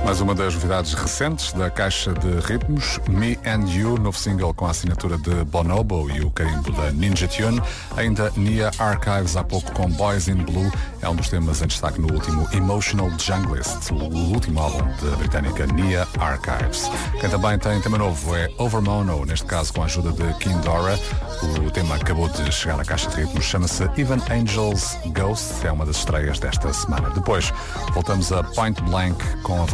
Mais uma das novidades recentes da Caixa de Ritmos, Me and You, novo single com a assinatura de Bonobo e o carimbo da Ninja Tune. Ainda Nia Archives, há pouco com Boys in Blue, é um dos temas em destaque no último Emotional Junglist, o último álbum da britânica Nia Archives. Quem também tem tema novo é Overmono, neste caso com a ajuda de Kindora. O tema acabou de chegar à Caixa de Ritmos, chama-se Even Angels Ghost, é uma das estreias desta semana. Depois voltamos a Point Blank com a